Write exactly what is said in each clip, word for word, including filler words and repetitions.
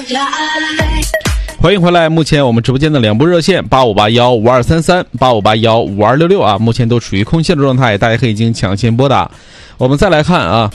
欢迎回来，目前我们直播间的两部热线八五八幺五二三三、八五八幺五二六六啊，目前都处于空线的状态，大家可以进行抢先拨打。我们再来看啊，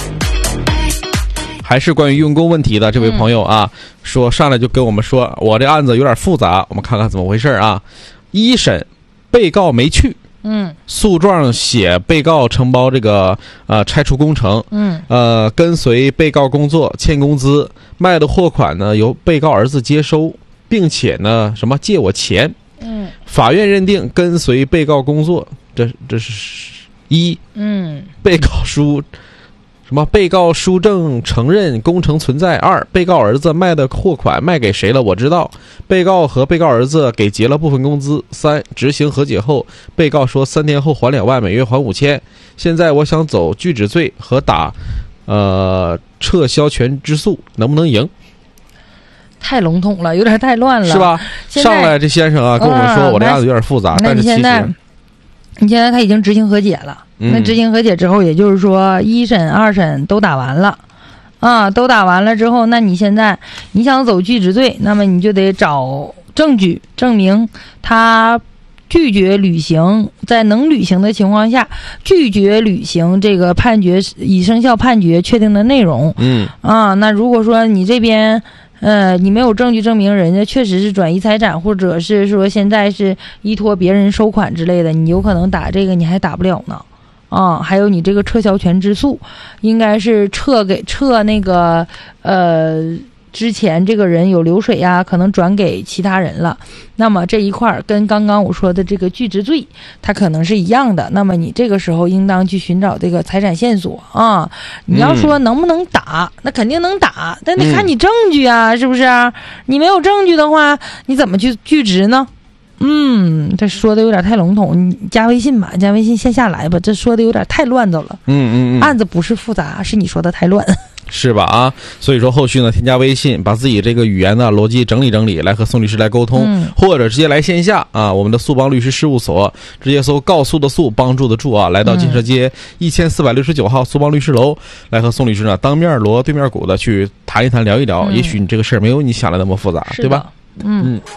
还是关于用工问题的这位朋友啊，说上来就跟我们说，我这案子有点复杂，我们看看怎么回事啊。一审被告没去， 嗯， 诉状写被告承包这个呃拆除工程， 嗯， 呃跟随被告工作，欠工资，卖的货款呢由被告儿子接收，并且呢什么借我钱， 嗯， 法院认定跟随被告工作，这这是一， 嗯， 被告书什么？被告书证承认工程存在。二，被告儿子卖的货款卖给谁了？我知道。被告和被告儿子给结了部分工资。三，执行和解后，被告说三天后还两万，每月还五千。现在我想走拒止罪和打，呃，撤销权之诉，能不能赢？ 太笼统了，有点太乱了， 是吧？上来这先生啊，跟我们说， 啊、 我这案子有点复杂，但是其实。 你现在他已经执行和解了， 嗯、 那执行和解之后，也就是说一审、二审都打完了，啊，都打完了之后，那你现在你想走拒止罪，那么你就得找证据证明他拒绝履行，在能履行的情况下拒绝履行这个判决已生效判决确定的内容。 嗯啊，那如果说你这边。呃，你没有证据证明人家确实是转移财产，或者是说现在是依托别人收款之类的，你有可能打这个你还打不了呢。啊，还有你这个撤销权之诉，应该是撤给撤那个呃之前这个人有流水呀、啊，可能转给其他人了。那么这一块跟刚刚我说的这个拒止罪，它可能是一样的。那么你这个时候应当去寻找这个财产线索啊。你要说能不能打，嗯、那肯定能打，但得看你证据啊，嗯、是不是？你没有证据的话，你怎么去拒职呢？嗯，这说的有点太笼统，你加微信吧，加微信线下来吧，这说的有点太乱糟了。 嗯嗯嗯， 案子不是复杂，是你说的太乱。 是吧啊？所以说后续呢，添加微信，把自己这个语言的逻辑整理整理，来和宋律师来沟通，嗯、或者直接来线下啊，我们的速帮律师事务所，直接搜告诉的速，帮助的助啊，来到建设街一千四百六十九号速帮律师楼，来和宋律师呢当面锣对面鼓的去谈一谈，聊一聊，嗯、也许你这个事儿没有你想的那么复杂，对吧？ 嗯。 嗯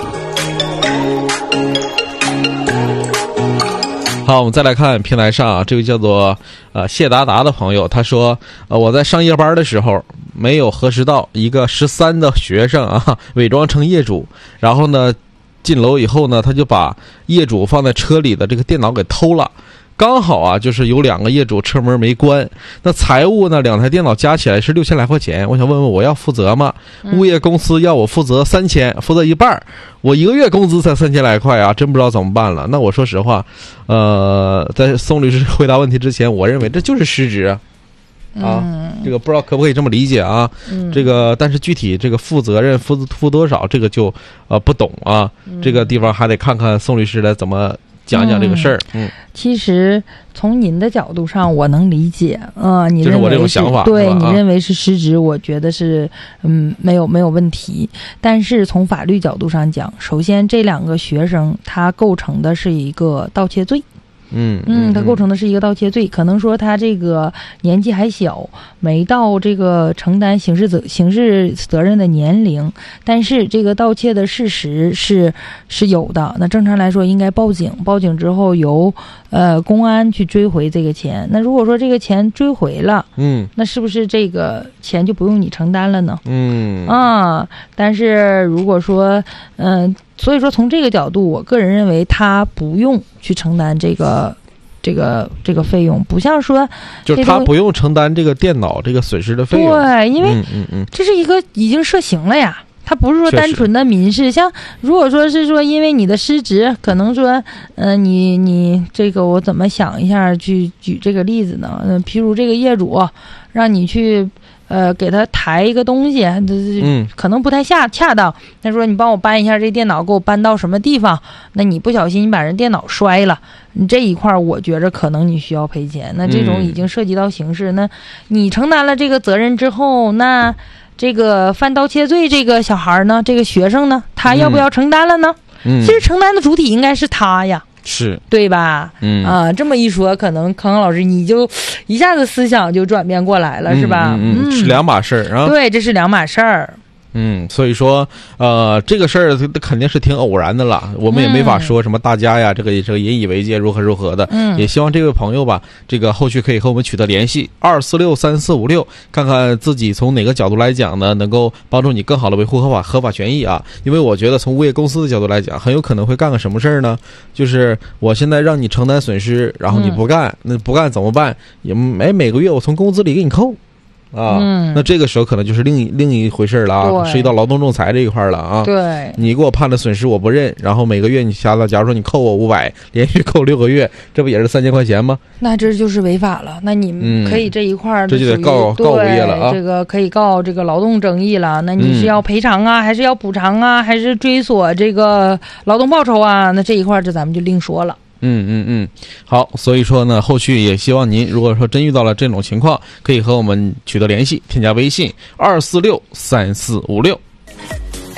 好，我们再来看平台上啊，这位叫做呃谢达达的朋友，他说呃我在上夜班的时候没有核实到一个十三的学生啊伪装成业主，然后呢进楼以后呢，他就把业主放在车里的这个电脑给偷了。刚好啊，就是有两个业主车门没关，那财务呢，两台电脑加起来是六千来块钱。我想问问，我要负责吗？物业公司要我负责三千，负责一半，我一个月工资才三千来块啊，真不知道怎么办了。那我说实话，呃，在宋律师回答问题之前，我认为这就是失职啊。啊， 嗯、 这个不知道可不可以这么理解啊？嗯、这个但是具体这个负责任负负多少，这个就呃不懂啊。嗯、这个地方还得看看宋律师来怎么。讲讲这个事儿，嗯， 其实从您的角度上，我能理解，啊、呃，你认为是、 就是我这种想法， 对、 啊、 你认为是失职，我觉得是，嗯，没有没有问题。但是从法律角度上讲，首先这两个学生他构成的是一个盗窃罪。 嗯嗯，他构成的是一个盗窃罪，可能说他这个年纪还小，没到这个承担刑事责刑事责任的年龄，但是这个盗窃的事实是是有的。那正常来说应该报警，报警之后由呃公安去追回这个钱。那如果说这个钱追回了， 嗯， 那是不是这个钱就不用你承担了呢？ 嗯啊，但是如果说嗯。呃所以说，从这个角度，我个人认为他不用去承担这个、这个、这个费用，不像说， 就是他不用承担这个电脑这个损失的费用。 对，因为嗯嗯这是一个已经涉刑了呀，他不是说单纯的民事。像如果说是说因为你的失职，可能说，嗯、呃，你你这个我怎么想一下去举这个例子呢？嗯、呃，譬如这个业主让你去。呃，给他抬一个东西，嗯，可能不太恰恰当。他说：“你帮我搬一下这电脑，给我搬到什么地方？”那你不小心你把人电脑摔了，你这一块我觉着可能你需要赔钱。那这种已经涉及到刑事，嗯、那你承担了这个责任之后，那这个犯盗窃罪这个小孩呢，这个学生呢，他要不要承担了呢？ 嗯， 其实承担的主体应该是他呀。 是对吧？ 嗯啊，这么一说，可能康康老师你就一下子思想就转变过来了， 嗯、 是吧？ 嗯，嗯是两码事儿啊。 对，这是两码事儿。 嗯，所以说，呃，这个事儿肯定是挺偶然的了，我们也没法说什么大家呀，这个这个引以为戒，如何如何的。嗯，也希望这位朋友吧，这个后续可以和我们取得联系，二四六三四五六，看看自己从哪个角度来讲呢，能够帮助你更好的维护合法合法权益啊。因为我觉得从物业公司的角度来讲，很有可能会干个什么事儿呢？就是我现在让你承担损失，然后你不干，嗯、那不干怎么办？也没每个月我从工资里给你扣。啊、嗯，那这个时候可能就是另一另一回事了啊，涉及到劳动仲裁这一块了啊。 对， 你给我判的损失我不认，然后每个月你下到，假如说你扣我五百，连续扣六个月，这不也是三千块钱吗？ 那这就是违法了。那你们可以这一块儿、 嗯，这就得告告物业了啊。 这个可以告这个劳动争议了。那你是要赔偿啊，嗯、还是要补偿啊，还是追索这个劳动报酬啊？那这一块儿这咱们就另说了。 嗯嗯嗯，好，所以说呢，后续也希望您如果说真遇到了这种情况，可以和我们取得联系，添加微信二四六三四五六。